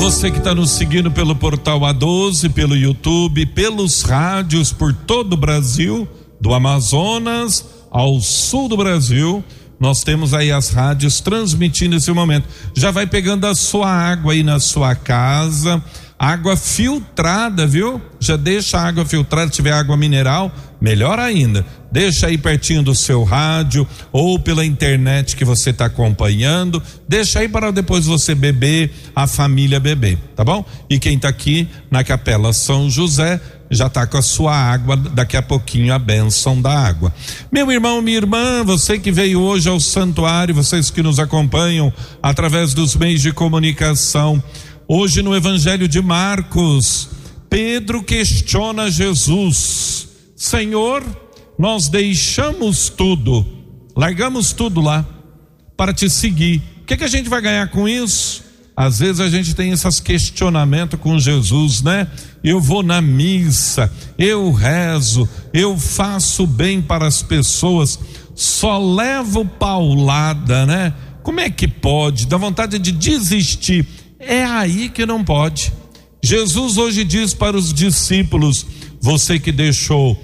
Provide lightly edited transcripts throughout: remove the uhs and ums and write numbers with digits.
Você que está nos seguindo pelo portal A12, pelo YouTube, pelos rádios por todo o Brasil, do Amazonas ao sul do Brasil, nós temos aí as rádios transmitindo esse momento. Já vai pegando a sua água aí na sua casa, água filtrada, viu? Já deixa a água filtrada, se tiver água mineral, melhor ainda. Deixa aí pertinho do seu rádio ou pela internet que você está acompanhando. Deixa aí para depois você beber, a família beber, tá bom? E quem está aqui na Capela São José já está com a sua água, daqui a pouquinho a bênção da água. Meu irmão, minha irmã, você que veio hoje ao santuário, vocês que nos acompanham através dos meios de comunicação, hoje no Evangelho de Marcos, Pedro questiona Jesus: Senhor, nós deixamos tudo, largamos tudo lá para te seguir. O que a gente vai ganhar com isso? Às vezes a gente tem esses questionamentos com Jesus, né? Eu vou na missa, eu rezo, eu faço bem para as pessoas, só levo paulada, né? Como é que pode? Dá vontade de desistir. É aí que não pode. Jesus hoje diz para os discípulos: você que deixou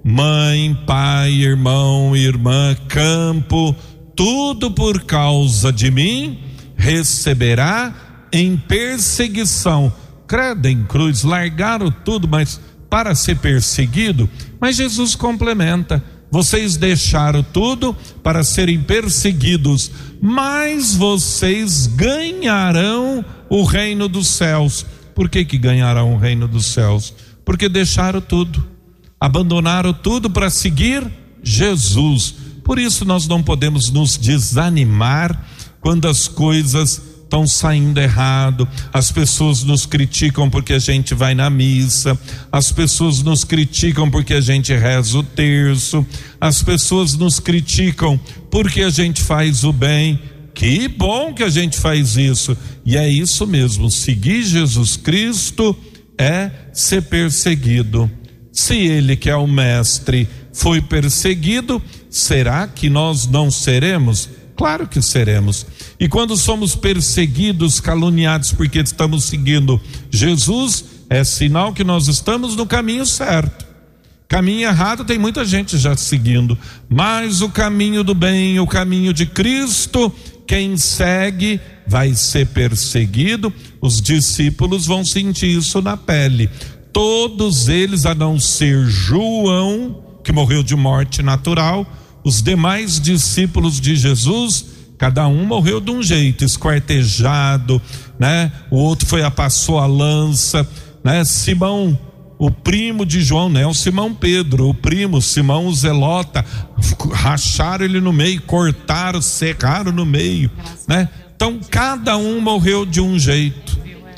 mãe, pai, irmão, irmã, campo, tudo por causa de mim, receberá em perseguição. Credo em cruz, largaram tudo, mas para ser perseguido. Mas Jesus complementa: vocês deixaram tudo para serem perseguidos, mas vocês ganharão o reino dos céus. Por que ganharão o reino dos céus? Porque deixaram tudo, abandonaram tudo para seguir Jesus. Por isso nós não podemos nos desanimar quando as coisas estão saindo errado. As pessoas nos criticam porque a gente vai na missa, as pessoas nos criticam porque a gente reza o terço, as pessoas nos criticam porque a gente faz o bem. Que bom que a gente faz isso, e é isso mesmo, seguir Jesus Cristo é ser perseguido. Se ele, que é o mestre, foi perseguido, será que nós não seremos? Claro que seremos. E quando somos perseguidos, caluniados porque estamos seguindo Jesus, é sinal que nós estamos no caminho certo. Caminho errado tem muita gente já seguindo, mas o caminho do bem, o caminho de Cristo, quem segue vai ser perseguido. Os discípulos vão sentir isso na pele. Todos eles, a não ser João, que morreu de morte natural, os demais discípulos de Jesus, cada um morreu de um jeito, esquartejado, né? O outro passou a lança, né? Simão, o primo de João, né? O Simão Pedro, o primo, Simão o Zelota, racharam ele no meio, cortaram, serraram no meio, né? Então cada um morreu de um jeito.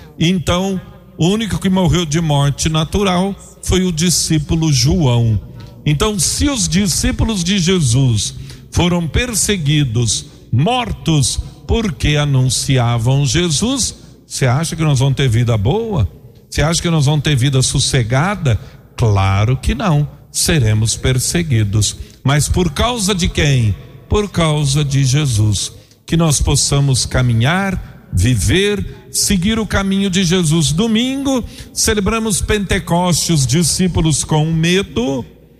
Então o único que morreu de morte natural foi o discípulo João. Então, se os discípulos de Jesus foram perseguidos, mortos, porque anunciavam Jesus, você acha que nós vamos ter vida boa? Você acha que nós vamos ter vida sossegada? Claro que não, seremos perseguidos. Mas por causa de quem? Por causa de Jesus. Que nós possamos caminhar, viver, seguir o caminho de Jesus. Domingo, celebramos Pentecostes, os discípulos com medo,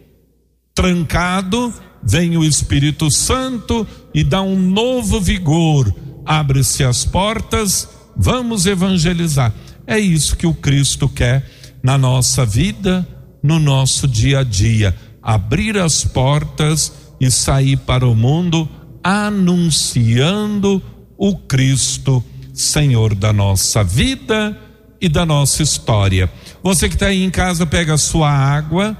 trancado, vem o Espírito Santo e dá um novo vigor, abre-se as portas, vamos evangelizar. É isso que o Cristo quer na nossa vida, no nosso dia a dia, abrir as portas e sair para o mundo anunciando o Cristo, Senhor da nossa vida e da nossa história. Você que está aí em casa, pega a sua água,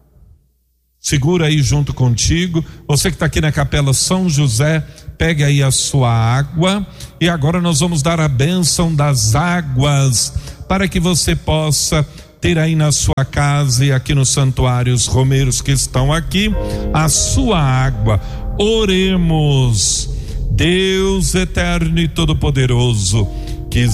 segura aí junto contigo. Você que está aqui na Capela São José, pegue aí a sua água. E agora nós vamos dar a bênção das águas, para que você possa ter aí na sua casa e aqui nos santuários romeiros que estão aqui, a sua água. Oremos. Deus eterno e todo-poderoso,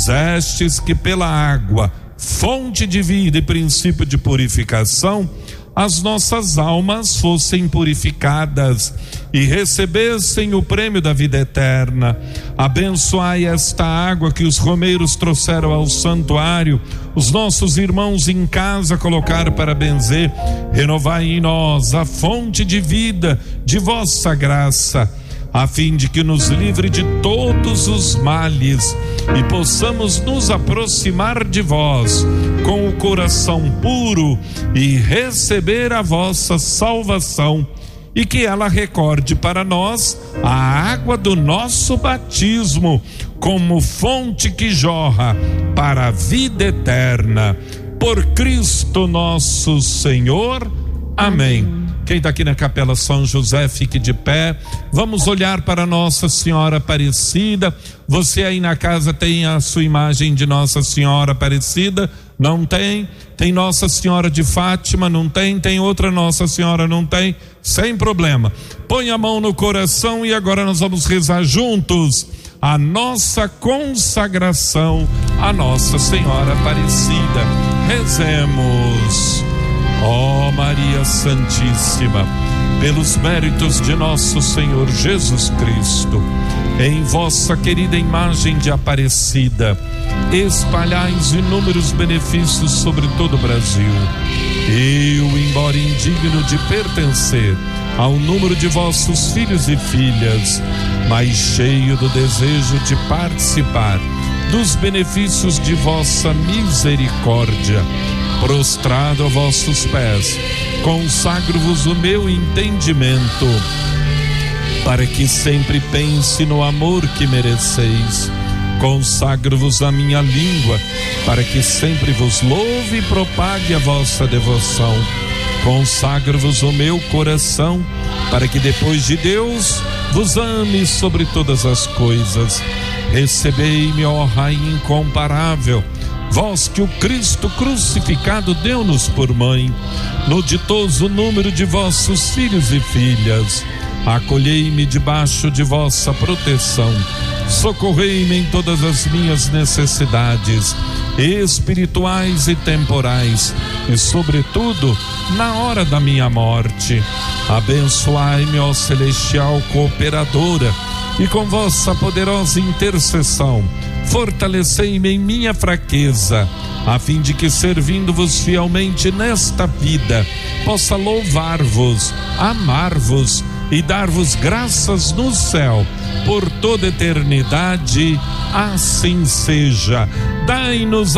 quisestes que pela água, fonte de vida e princípio de purificação, as nossas almas fossem purificadas e recebessem o prêmio da vida eterna. Abençoai esta água que os romeiros trouxeram ao santuário, os nossos irmãos em casa colocaram para benzer. Renovai em nós a fonte de vida de vossa graça, a fim de que nos livre de todos os males e possamos nos aproximar de vós com o coração puro e receber a vossa salvação, e que ela recorde para nós a água do nosso batismo como fonte que jorra para a vida eterna. Por Cristo nosso Senhor. Amém. Quem está aqui na Capela São José, fique de pé. Vamos olhar para Nossa Senhora Aparecida. Você aí na casa tem a sua imagem de Nossa Senhora Aparecida? Não tem? Tem Nossa Senhora de Fátima? Não tem? Tem outra Nossa Senhora? Não tem? Sem problema. Põe a mão no coração e agora nós vamos rezar juntos a nossa consagração a Nossa Senhora Aparecida. Rezemos. Ó Maria Santíssima, pelos méritos de nosso Senhor Jesus Cristo, em vossa querida imagem de Aparecida, espalhais inúmeros benefícios sobre todo o Brasil. Eu, embora indigno de pertencer ao número de vossos filhos e filhas, mas cheio do desejo de participar dos benefícios de vossa misericórdia, prostrado a vossos pés, consagro-vos o meu entendimento, para que sempre pense no amor que mereceis. Consagro-vos a minha língua, para que sempre vos louve e propague a vossa devoção. Consagro-vos o meu coração, para que depois de Deus vos ame sobre todas as coisas. Recebei-me, ó Rainha incomparável, vós que o Cristo crucificado deu-nos por mãe, no ditoso número de vossos filhos e filhas. Acolhei-me debaixo de vossa proteção, socorrei-me em todas as minhas necessidades espirituais e temporais, e sobretudo na hora da minha morte. Abençoai-me, ó celestial cooperadora, e com vossa poderosa intercessão fortalecei-me em minha fraqueza, a fim de que, servindo-vos fielmente nesta vida, possa louvar-vos, amar-vos e dar-vos graças no céu por toda eternidade. Assim seja. Dai-nos